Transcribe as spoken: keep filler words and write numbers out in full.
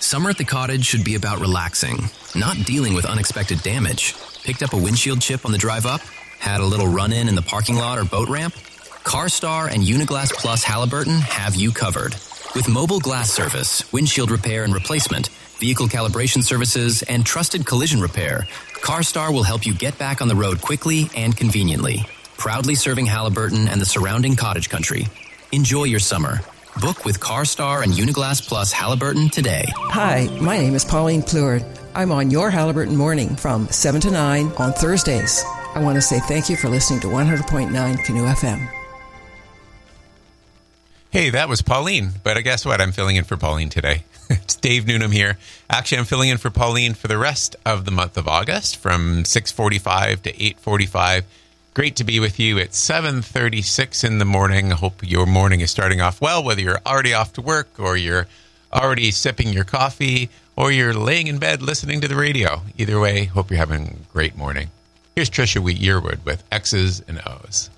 Summer at the cottage should be about relaxing, not dealing with unexpected damage. Picked up a windshield chip on the drive up? Had a little run-in in the parking lot or boat ramp? CarStar and Uniglass Plus Halliburton have you covered. With mobile glass service, windshield repair and replacement, vehicle calibration services, and trusted collision repair, CarStar will help you get back on the road quickly and conveniently. Proudly serving Halliburton and the surrounding cottage country. Enjoy your summer. Book with CarStar and Uniglass Plus Halliburton today. Hi, my name is Pauline Pleward. I'm on your Halliburton Morning from seven to nine on Thursdays. I want to say thank you for listening to one hundred point nine Canoe F M. Hey, that was Pauline, but I guess what? I'm filling in for Pauline today. It's Dave Newnham here. Actually, I'm filling in for Pauline for the rest of the month of August from six forty-five to eight forty-five. Great to be with you at seven thirty-six in the morning. I hope your morning is starting off well, whether you're already off to work or you're already sipping your coffee or you're laying in bed listening to the radio. Either way, hope you're having a great morning. Here's Trisha Wheat Yearwood with X's and O's.